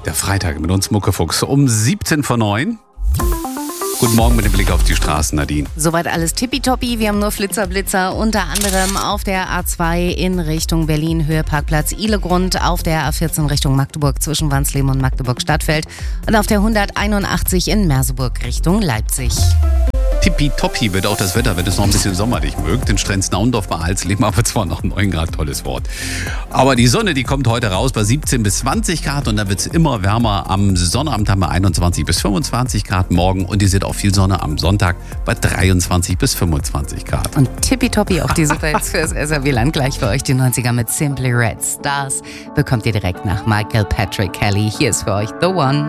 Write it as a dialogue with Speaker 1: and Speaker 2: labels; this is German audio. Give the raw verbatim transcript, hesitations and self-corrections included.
Speaker 1: Der Freitag mit uns Muckefuchs um siebzehn vor neun. Guten Morgen mit dem Blick auf die Straßen, Nadine.
Speaker 2: Soweit alles tippitoppi. Wir haben nur Flitzerblitzer, unter anderem auf der A zwei in Richtung Berlin, Höhe Parkplatz Ihlegrund, auf der A vierzehn Richtung Magdeburg zwischen Wansleben und Magdeburg-Stadtfeld und auf der hunderteinundachtzig in Merseburg Richtung Leipzig.
Speaker 1: Tippitoppi wird auch das Wetter, wenn es noch ein bisschen sommerlich mögt. In Strenz-Naundorf bei Alsleben aber zwar noch neun Grad, tolles Wort. Aber die Sonne, die kommt heute raus bei siebzehn bis zwanzig Grad und dann wird es immer wärmer. Am Sonnabend haben wir einundzwanzig bis fünfundzwanzig Grad morgen und ihr seht auch viel Sonne am Sonntag bei dreiundzwanzig bis fünfundzwanzig Grad.
Speaker 2: Und tippitoppi auch die Superhits fürs S R W-Land. Gleich für euch die neunziger mit Simply Red Stars. Bekommt ihr direkt nach Michael Patrick Kelly. Hier ist für euch The One.